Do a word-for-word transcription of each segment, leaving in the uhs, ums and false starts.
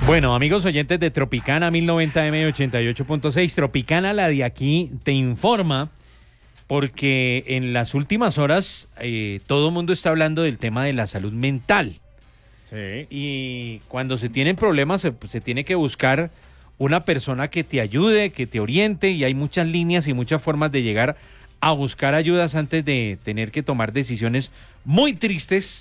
Bueno, amigos oyentes de Tropicana mil noventa M ochenta y ocho punto seis, Tropicana, la de aquí, te informa porque en las últimas horas eh, todo el mundo está hablando del tema de la salud mental. Sí. Y cuando se tienen problemas se, se tiene que buscar una persona que te ayude, que te oriente, y hay muchas líneas y muchas formas de llegar a buscar ayudas antes de tener que tomar decisiones muy tristes.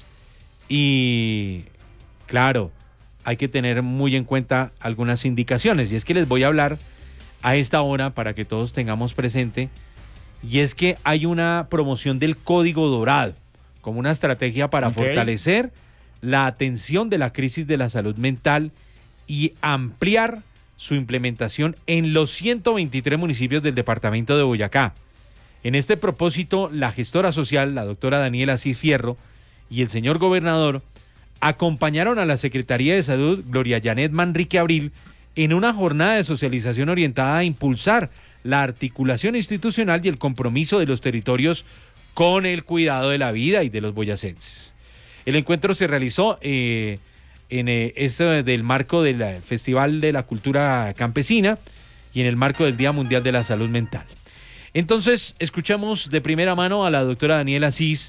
Y claro, hay que tener muy en cuenta algunas indicaciones, y es que les voy a hablar a esta hora para que todos tengamos presente, y es que hay una promoción del Código Dorado como una estrategia para Okay. fortalecer la atención de la crisis de la salud mental y ampliar su implementación en los ciento veintitrés municipios del departamento de Boyacá. En este propósito, la gestora social, la doctora Daniela Asís Fierro, y el señor gobernador acompañaron a la Secretaría de Salud, Gloria Janet Manrique Abril, en una jornada de socialización orientada a impulsar la articulación institucional y el compromiso de los territorios con el cuidado de la vida y de los boyacenses. El encuentro se realizó eh, en eh, este del marco del Festival de la Cultura Campesina y en el marco del Día Mundial de la Salud Mental. Entonces, escuchamos de primera mano a la doctora Daniela Asís,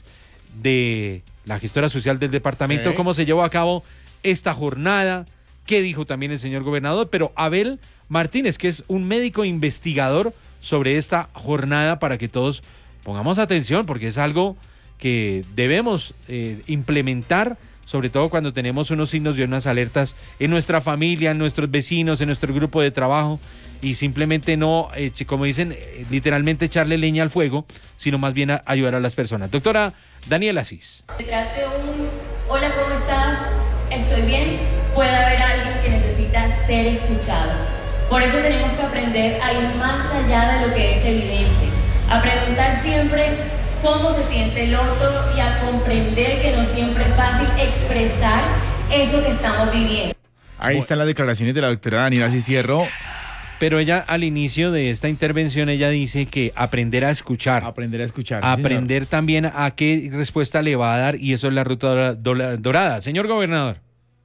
de la gestora social del departamento, Sí. cómo se llevó a cabo esta jornada, qué dijo también el señor gobernador, pero Abel Martínez, que es un médico investigador sobre esta jornada, para que todos pongamos atención, porque es algo que debemos eh, implementar, sobre todo cuando tenemos unos signos y unas alertas en nuestra familia, en nuestros vecinos, en nuestro grupo de trabajo, y simplemente no, eh, como dicen, eh, literalmente echarle leña al fuego, sino más bien a ayudar a las personas. Doctora Daniela Asís. Detrás de un hola, ¿cómo estás? ¿Estoy bien? Puede haber alguien que necesita ser escuchado. Por eso tenemos que aprender a ir más allá de lo que es evidente, a preguntar siempre cómo se siente el otro y a comprender que no siempre es fácil expresar eso que estamos viviendo. Ahí están las declaraciones de la doctora Daniela Asís Fierro. Pero ella, al inicio de esta intervención, ella dice que aprender a escuchar. Aprender a escuchar. sí, Aprender señor. también a qué respuesta le va a dar, y eso es la ruta dora- dora- dorada. Señor gobernador.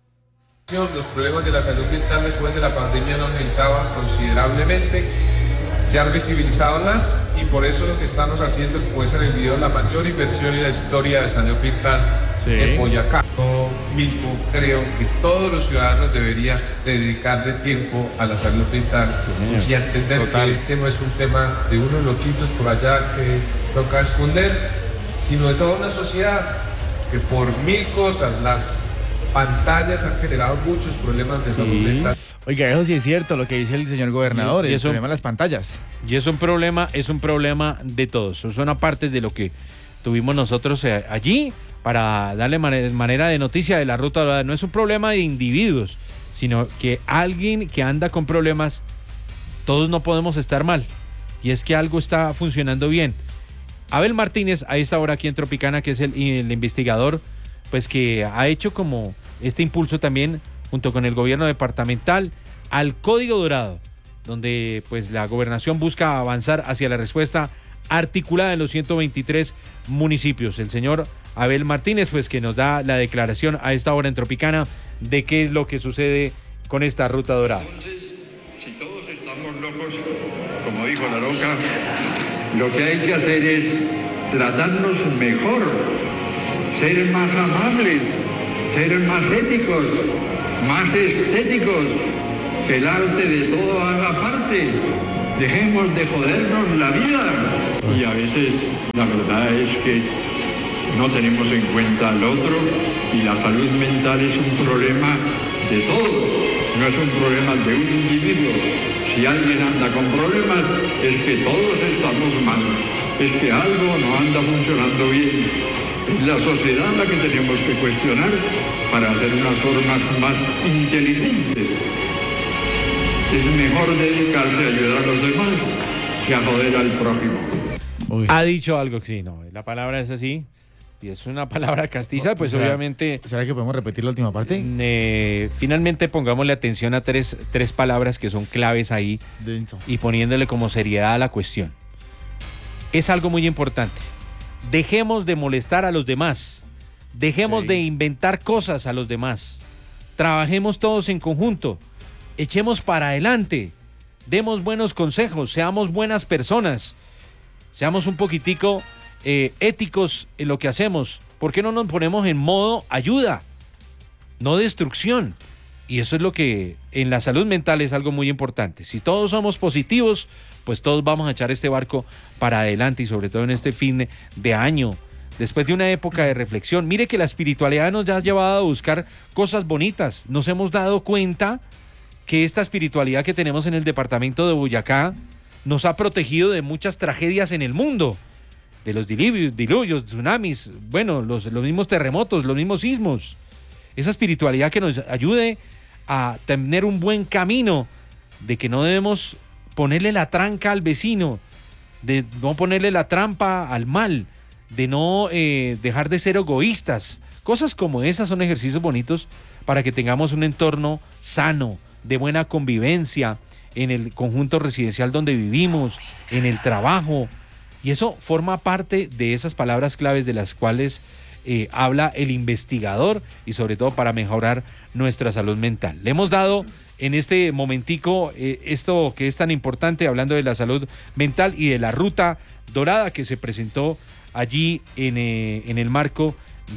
Los problemas de la salud mental después de la pandemia han aumentado considerablemente, se han visibilizado más, y por eso lo que estamos haciendo es, puede ser el video, la mayor inversión en la historia de salud mental Sí. en Boyacá. Yo mismo creo que todos los ciudadanos deberían dedicarle tiempo a la salud mental, señor. y a entender Total. que este no es un tema de unos loquitos por allá que toca esconder, sino de toda una sociedad que por mil cosas, las pantallas han generado muchos problemas de salud Sí. mental. Oiga, eso sí es cierto lo que dice el señor gobernador, Y- y el eso- problema de las pantallas. Y es un problema, es un problema de todos. Eso son aparte de lo que tuvimos nosotros eh, allí para darle mane- manera de noticia de la ruta dorada. No es un problema de individuos, sino que alguien que anda con problemas, todos no podemos estar mal. Y es que algo está funcionando bien. Abel Martínez, a esta hora aquí en Tropicana, que es el, el investigador, pues que ha hecho como este impulso también, junto con el gobierno departamental, al Código Dorado, donde pues la gobernación busca avanzar hacia la respuesta articulada en los ciento veintitrés municipios. El señor Abel Martínez, pues que nos da la declaración a esta hora en Tropicana de qué es lo que sucede con esta ruta dorada. Entonces, si todos estamos locos, como dijo la loca, lo que hay que hacer es tratarnos mejor, ser más amables, ser más éticos, más estéticos, que el arte de todo haga parte. Dejemos de jodernos la vida. Y a veces la verdad es que no tenemos en cuenta al otro, y la salud mental es un problema de todos, no es un problema de un individuo. Si alguien anda con problemas, es que todos estamos mal, es que algo no anda funcionando bien. Es la sociedad la que tenemos que cuestionar para hacer unas formas más inteligentes. Es mejor dedicarse a ayudar a los demás que a joder al prójimo. Uy. Ha dicho algo, sí, no, la palabra es así, y es una palabra castiza, pues ¿Será- obviamente... ¿Será que podemos repetir la última parte? Eh, finalmente pongámosle atención a tres, tres palabras que son claves ahí Denso. y poniéndole como seriedad a la cuestión. Es algo muy importante. Dejemos de molestar a los demás. Dejemos Sí. de inventar cosas a los demás. trabajemos todos en conjunto, echemos para adelante, demos buenos consejos, seamos buenas personas, seamos un poquitico eh, éticos en lo que hacemos. ¿Por qué no nos ponemos en modo ayuda, no destrucción? Y eso es lo que en la salud mental es algo muy importante. Si todos somos positivos, pues todos vamos a echar este barco para adelante, y sobre todo en este fin de año, después de una época de reflexión. Mire que la espiritualidad nos ha llevado a buscar cosas bonitas. Nos hemos dado cuenta que esta espiritualidad que tenemos en el departamento de Boyacá nos ha protegido de muchas tragedias en el mundo, de los diluvios, diluvios tsunamis, bueno, los, los mismos terremotos, los mismos sismos. Esa espiritualidad que nos ayude a tener un buen camino, de que no debemos ponerle la tranca al vecino, de no ponerle la trampa al mal, de no eh, dejar de ser egoístas. Cosas como esas son ejercicios bonitos para que tengamos un entorno sano, de buena convivencia en el conjunto residencial donde vivimos, en el trabajo. Y eso forma parte de esas palabras claves de las cuales eh, habla el investigador, y sobre todo para mejorar nuestra salud mental. Le hemos dado en este momentico eh, esto que es tan importante, hablando de la salud mental y de la Ruta Dorada que se presentó allí en, eh, en el marco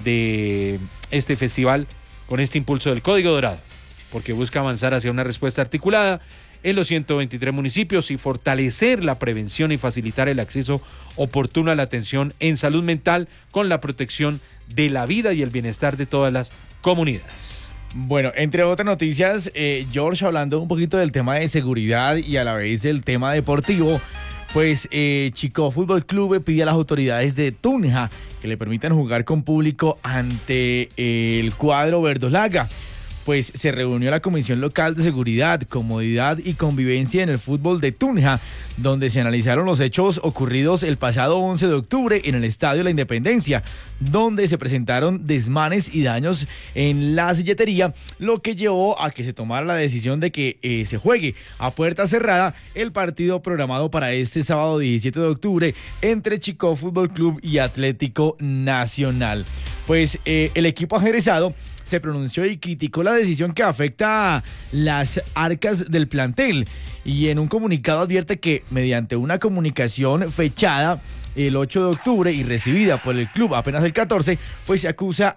de este festival, con este impulso del Código Dorado, porque busca avanzar hacia una respuesta articulada en los ciento veintitrés municipios y fortalecer la prevención y facilitar el acceso oportuno a la atención en salud mental, con la protección de la vida y el bienestar de todas las comunidades. Bueno, entre otras noticias, eh, George, hablando un poquito del tema de seguridad y a la vez del tema deportivo, pues eh, Chicó Fútbol Club pide a las autoridades de Tunja que le permitan jugar con público ante eh, el cuadro verdolaga. Pues se reunió la Comisión Local de Seguridad, Comodidad y Convivencia en el fútbol de Tunja, donde se analizaron los hechos ocurridos el pasado once de octubre en el Estadio La Independencia, donde se presentaron desmanes y daños en la silletería, lo que llevó a que se tomara la decisión de que eh, se juegue a puerta cerrada el partido programado para este sábado diecisiete de octubre entre Chicó Fútbol Club y Atlético Nacional. Pues eh, el equipo ajedrezado se pronunció y criticó la decisión que afecta a las arcas del plantel, y en un comunicado advierte que mediante una comunicación fechada el ocho de octubre y recibida por el club apenas el catorce, pues se acusa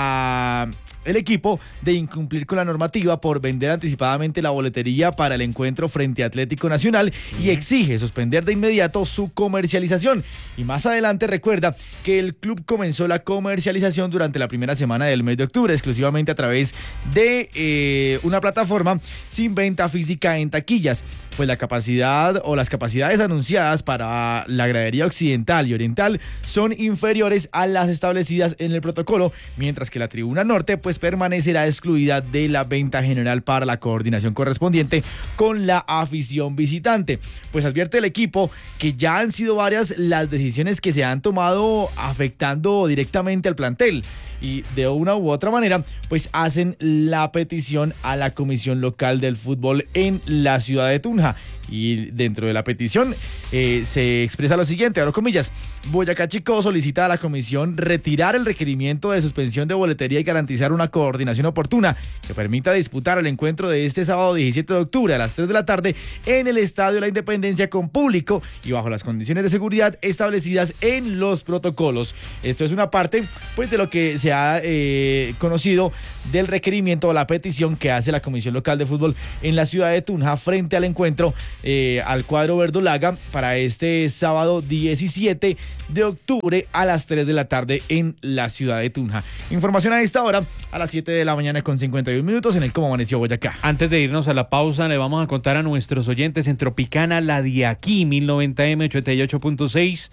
a el equipo de incumplir con la normativa por vender anticipadamente la boletería para el encuentro frente a Atlético Nacional, y exige suspender de inmediato su comercialización. Y más adelante recuerda que el club comenzó la comercialización durante la primera semana del mes de octubre exclusivamente a través de eh, una plataforma sin venta física en taquillas, pues la capacidad o las capacidades anunciadas para la gradería occidental y oriental son inferiores a las establecidas en el protocolo, mientras que la tribuna norte pues permanecerá excluida de la venta general para la coordinación correspondiente con la afición visitante. Pues advierte el equipo que ya han sido varias las decisiones que se han tomado afectando directamente al plantel, y de una u otra manera pues hacen la petición a la Comisión Local del Fútbol en la ciudad de Tunja. Y dentro de la petición eh, se expresa lo siguiente, abro comillas: Boyacá Chicó solicita a la comisión retirar el requerimiento de suspensión de boletería y garantizar una coordinación oportuna que permita disputar el encuentro de este sábado diecisiete de octubre a las tres de la tarde en el Estadio La Independencia con público y bajo las condiciones de seguridad establecidas en los protocolos. Esto es una parte pues de lo que se ha eh, conocido del requerimiento o la petición que hace la Comisión Local de Fútbol en la ciudad de Tunja frente al encuentro Eh, al cuadro verdolaga para este sábado diecisiete de octubre a las tres de la tarde en la ciudad de Tunja. Información a esta hora, a las siete de la mañana con cincuenta y un minutos en el Cómo Amaneció Boyacá. Antes de irnos a la pausa, le vamos a contar a nuestros oyentes en Tropicana, la de aquí, mil noventa eme ochenta y ocho punto seis,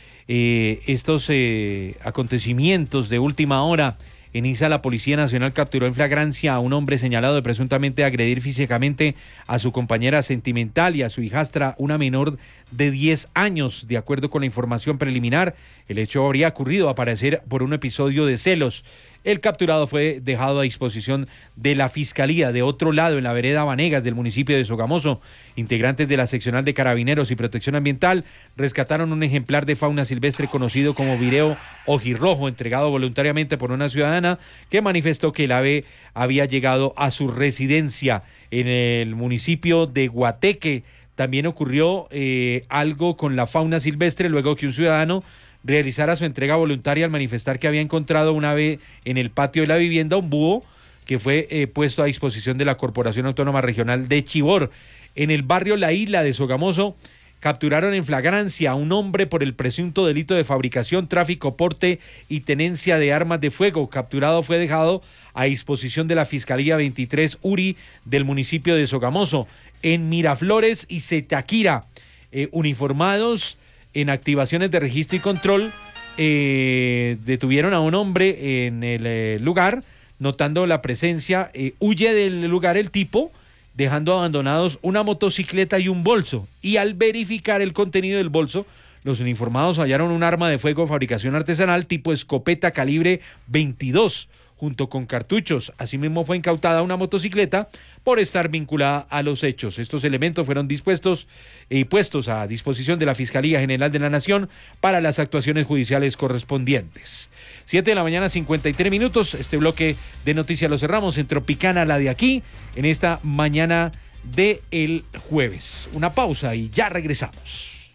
eh, estos eh, acontecimientos de última hora. En Iza, la Policía Nacional capturó en flagrancia a un hombre señalado de presuntamente agredir físicamente a su compañera sentimental y a su hijastra, una menor de diez años. De acuerdo con la información preliminar, el hecho habría ocurrido a parecer por un episodio de celos El capturado fue dejado a disposición de la Fiscalía. De otro lado, en la vereda Vanegas del municipio de Sogamoso, integrantes de la seccional de Carabineros y Protección Ambiental rescataron un ejemplar de fauna silvestre conocido como vireo ojirrojo, entregado voluntariamente por una ciudadana que manifestó que el ave había llegado a su residencia en el municipio de Guateque. También ocurrió eh, algo con la fauna silvestre luego que un ciudadano realizara su entrega voluntaria al manifestar que había encontrado un ave en el patio de la vivienda, un búho que fue eh, puesto a disposición de la Corporación Autónoma Regional de Chivor. En el barrio La Isla de Sogamoso capturaron en flagrancia a un hombre por el presunto delito de fabricación, tráfico, porte y tenencia de armas de fuego. Capturado fue dejado a disposición de la Fiscalía veintitrés URI del municipio de Sogamoso. En Miraflores y Zetaquira, eh, uniformados en activaciones de registro y control, eh, detuvieron a un hombre en el eh, lugar, notando la presencia, eh, huye del lugar el tipo, dejando abandonados una motocicleta y un bolso. Y al verificar el contenido del bolso, los uniformados hallaron un arma de fuego de fabricación artesanal tipo escopeta calibre veintidós, junto con cartuchos. Asimismo fue incautada una motocicleta por estar vinculada a los hechos. Estos elementos fueron dispuestos y puestos a disposición de la Fiscalía General de la Nación para las actuaciones judiciales correspondientes. Siete de la mañana, cincuenta y tres minutos. Este bloque de noticias lo cerramos en Tropicana, la de aquí, en esta mañana de el jueves. Una pausa y ya regresamos.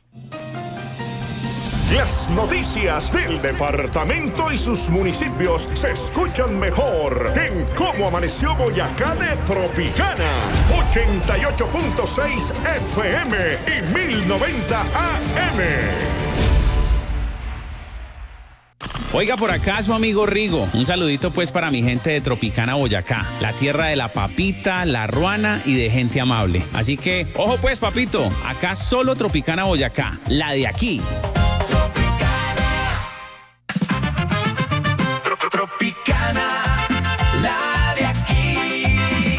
Las noticias del departamento y sus municipios se escuchan mejor en Cómo Amaneció Boyacá de Tropicana. ochenta y ocho punto seis F M y mil noventa A M. Oiga, por acá su amigo Rigo. Un saludito pues para mi gente de Tropicana, Boyacá. La tierra de la papita, la ruana y de gente amable. Así que, ojo pues, papito. Acá solo Tropicana, Boyacá. La de aquí. Tropicana, la de aquí.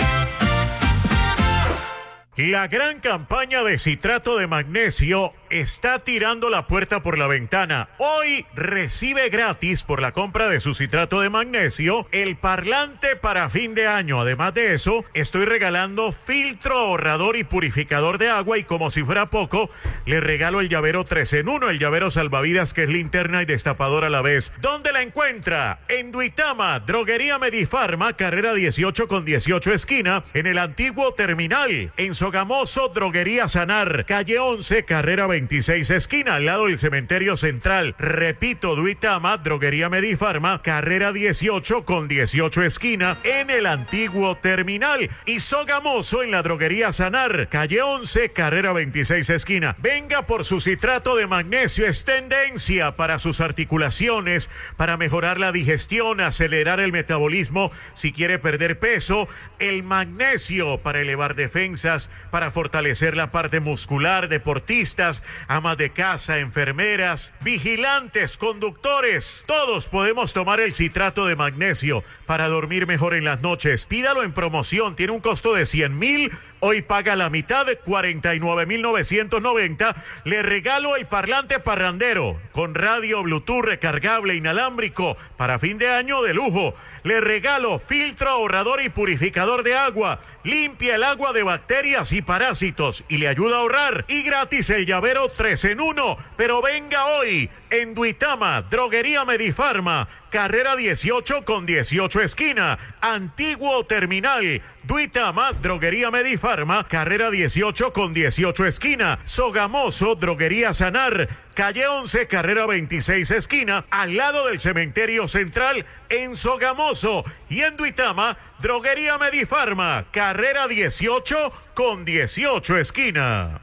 La gran campaña de citrato de magnesio está tirando la puerta por la ventana. Hoy recibe gratis por la compra de su citrato de magnesio el parlante para fin de año. Además de eso, estoy regalando filtro ahorrador y purificador de agua, y como si fuera poco, le regalo el llavero tres en uno, el llavero salvavidas que es linterna y destapador a la vez. ¿Dónde la encuentra? En Duitama, Droguería Medifarma, carrera dieciocho con dieciocho esquina, en el antiguo terminal. En Sogamoso, Droguería Sanar, calle once, carrera veintiséis esquina, al lado del cementerio central. Repito, Duitama, Droguería Medifarma, carrera dieciocho con dieciocho esquina, en el antiguo terminal. Y Sogamoso, en la Droguería Sanar, calle once, carrera veintiséis esquina. Venga por su citrato de magnesio, es tendencia para sus articulaciones, para mejorar la digestión, acelerar el metabolismo, si quiere perder peso. El magnesio para elevar defensas, para fortalecer la parte muscular, deportistas, amas de casa, enfermeras, vigilantes, conductores. Todos podemos tomar el citrato de magnesio para dormir mejor en las noches. Pídalo en promoción, tiene un costo de cien mil. Hoy paga la mitad, de cuarenta y nueve mil novecientos noventa. Le regalo el parlante parrandero con radio Bluetooth recargable inalámbrico para fin de año de lujo. Le regalo filtro ahorrador y purificador de agua. Limpia el agua de bacterias y parásitos y le ayuda a ahorrar. Y gratis el llavero tres en uno. Pero venga hoy en Duitama, Droguería Medifarma, carrera dieciocho con dieciocho esquina, antiguo terminal. Duitama, Droguería Medifarma, carrera dieciocho con dieciocho esquina. Sogamoso, Droguería Sanar, calle once, carrera veintiséis esquina, al lado del cementerio central en Sogamoso. Y en Duitama, Droguería Medifarma, carrera dieciocho con dieciocho esquina.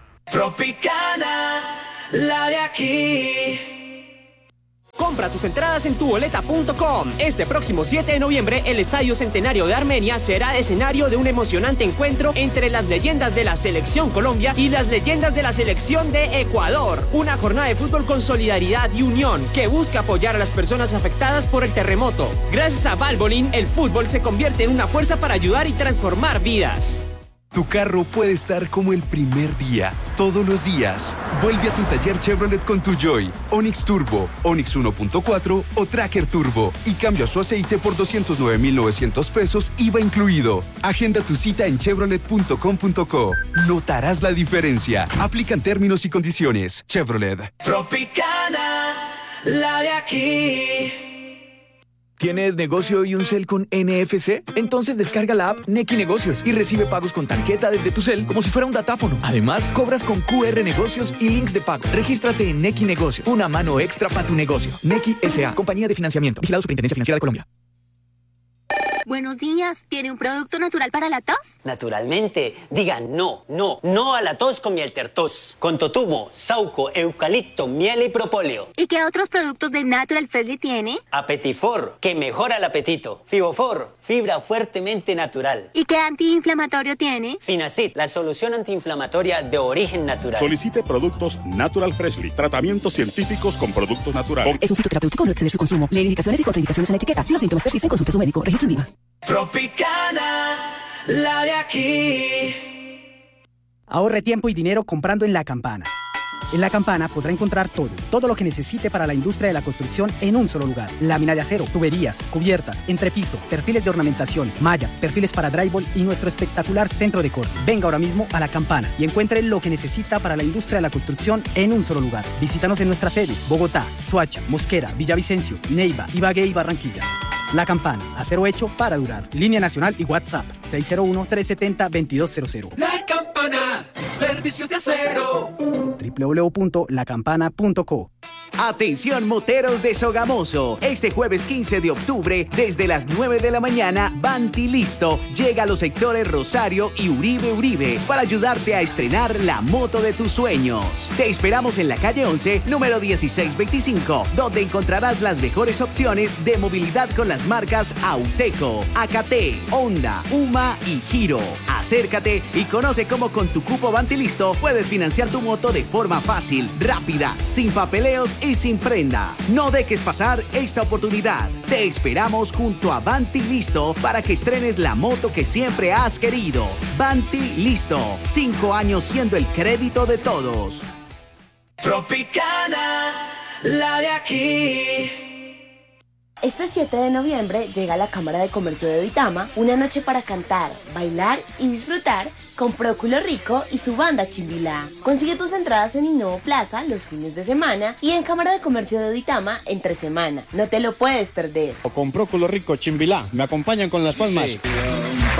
Tropicana, la de aquí. Compra tus entradas en tu boleta punto com. Este próximo siete de noviembre, el Estadio Centenario de Armenia será escenario de un emocionante encuentro entre las leyendas de la Selección Colombia y las leyendas de la Selección de Ecuador. Una jornada de fútbol con solidaridad y unión que busca apoyar a las personas afectadas por el terremoto. Gracias a Valvoline, el fútbol se convierte en una fuerza para ayudar y transformar vidas. Tu carro puede estar como el primer día, todos los días. Vuelve a tu taller Chevrolet con tu Joy, Onix Turbo, Onix uno punto cuatro o Tracker Turbo y cambia su aceite por doscientos nueve mil novecientos pesos, I V A incluido. Agenda tu cita en chevrolet punto com punto co. Notarás la diferencia. Aplican términos y condiciones. Chevrolet. Tropicana, la de aquí. ¿Tienes negocio y un cel con N F C? Entonces descarga la app Nequi Negocios y recibe pagos con tarjeta desde tu cel como si fuera un datáfono. Además, cobras con Q R Negocios y links de pago. Regístrate en Nequi Negocios, una mano extra para tu negocio. Nequi S A, compañía de financiamiento. Vigilado Superintendencia Financiera de Colombia. Buenos días, ¿tiene un producto natural para la tos? Naturalmente, digan no, no, no a la tos con miel tertos, con totumo, sauco, eucalipto, miel y propóleo. ¿Y qué otros productos de Natural Freshly tiene? Apetifor, que mejora el apetito. Fibofor, fibra fuertemente natural. ¿Y qué antiinflamatorio tiene? Finacid, la solución antiinflamatoria de origen natural. Solicite productos Natural Freshly, tratamientos científicos con productos naturales. Es un fitoterapéutico, no exceder su consumo. Lee indicaciones y contraindicaciones en la etiqueta. Si los síntomas persisten, consulte a su médico. Registro en I V A. Tropicana, la de aquí. Ahorre tiempo y dinero comprando en La Campana. En La Campana podrá encontrar todo, todo lo que necesite para la industria de la construcción en un solo lugar. Lámina de acero, tuberías, cubiertas, entrepiso, perfiles de ornamentación, mallas, perfiles para drywall y nuestro espectacular centro de corte. Venga ahora mismo a La Campana y encuentre lo que necesita para la industria de la construcción en un solo lugar. Visítanos en nuestras sedes: Bogotá, Soacha, Mosquera, Villavicencio, Neiva, Ibagué y Barranquilla. La Campana, acero hecho para durar. Línea nacional y WhatsApp seis cero uno, tres siete cero, dos dos cero cero. La Campana, servicio de acero. doble u doble u doble u punto la campana punto co. Atención moteros de Sogamoso, este jueves quince de octubre desde las nueve de la mañana, Banti Listo llega a los sectores Rosario y Uribe Uribe para ayudarte a estrenar la moto de tus sueños. Te esperamos en la calle once, número dieciséis veinticinco, donde encontrarás las mejores opciones de movilidad con las marcas Auteco, A K T, Honda, Uma y Giro. Acércate y conoce cómo con tu cupo Banti Listo puedes financiar tu moto de forma fácil, rápida, sin papeleos y sin prenda. No dejes pasar esta oportunidad. Te esperamos junto a Banti Listo para que estrenes la moto que siempre has querido. Banti Listo, cinco años siendo el crédito de todos. Tropicana, la de aquí. Este siete de noviembre llega a la Cámara de Comercio de Duitama una noche para cantar, bailar y disfrutar con Próculo Rico y su banda Chimbilá. Consigue tus entradas en Innovo Plaza los fines de semana y en Cámara de Comercio de Duitama entre semana. No te lo puedes perder. Con Próculo Rico, Chimbilá. ¿Me acompañan con las palmas? Sí.